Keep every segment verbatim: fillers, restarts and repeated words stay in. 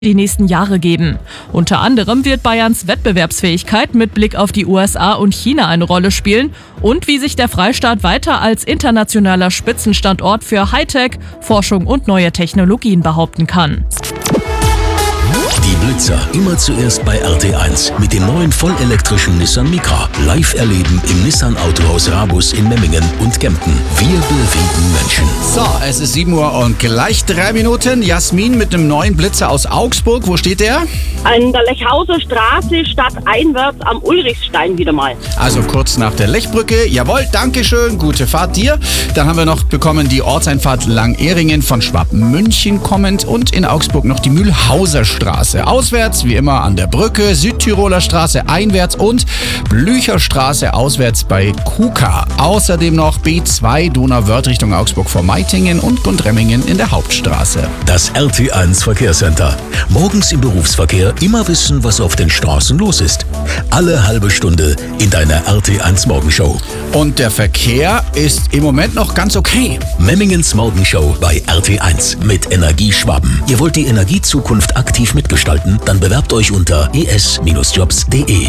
die nächsten Jahre geben. Unter anderem wird Bayerns Wettbewerbsfähigkeit mit Blick auf die U S A und China eine Rolle spielen und wie sich der Freistaat weiter als internationaler Spitzenstandort für Hightech, Forschung und neue Technologien behaupten kann. Die Blitzer immer zuerst bei R T eins mit dem neuen vollelektrischen Nissan Micra. Live erleben im Nissan Autohaus Rabus in Memmingen und Kempten. Wir bewegen Menschen. So, es ist sieben Uhr und gleich drei Minuten. Jasmin mit einem neuen Blitzer aus Augsburg. Wo steht der? An der Lechhauser Straße stadteinwärts am Ulrichsstein wieder mal. Also kurz nach der Lechbrücke. Jawohl, Dankeschön, gute Fahrt dir. Dann haben wir noch bekommen die Ortseinfahrt Langehringen von Schwabmünchen kommend und in Augsburg noch die Mühlhauser Straße. Auswärts, wie immer an der Brücke, Südtiroler Straße einwärts und Blücherstraße auswärts bei Kuka. Außerdem noch B zwei Donauwörth Richtung Augsburg vor Meitingen und Gundremmingen in der Hauptstraße. Das R T eins Verkehrscenter. Morgens im Berufsverkehr immer wissen, was auf den Straßen los ist. Alle halbe Stunde in deiner R T eins Morgenshow. Und der Verkehr ist im Moment noch ganz okay. Memmingens Morgenshow bei R T eins mit Energie Schwaben. Ihr wollt die Energiezukunft aktiv mitgestalten? Dann bewerbt euch unter e s jobs punkt de.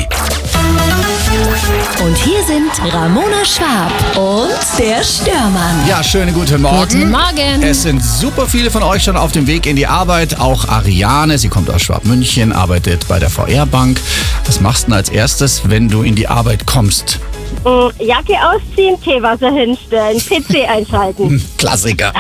Und hier sind Ramona Schwab und der Störmann. Ja, schönen guten Morgen. Guten Morgen. Es sind super viele von euch schon auf dem Weg in die Arbeit. Auch Ariane, sie kommt aus Schwabmünchen, arbeitet bei der V R-Bank. Was machst du denn als erstes, wenn du in die Arbeit kommst? Jacke ausziehen, Teewasser hinstellen, P C einschalten. Klassiker.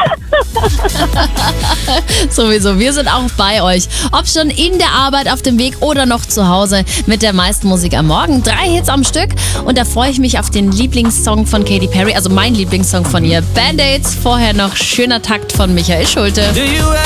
Sowieso, wir sind auch bei euch. Ob schon in der Arbeit, auf dem Weg oder noch zu Hause mit der meisten Musik am Morgen. Drei Hits am Stück und da freue ich mich auf den Lieblingssong von Katy Perry, also mein Lieblingssong von ihr. Band-Aids, vorher noch Schöner Takt von Michael Schulte.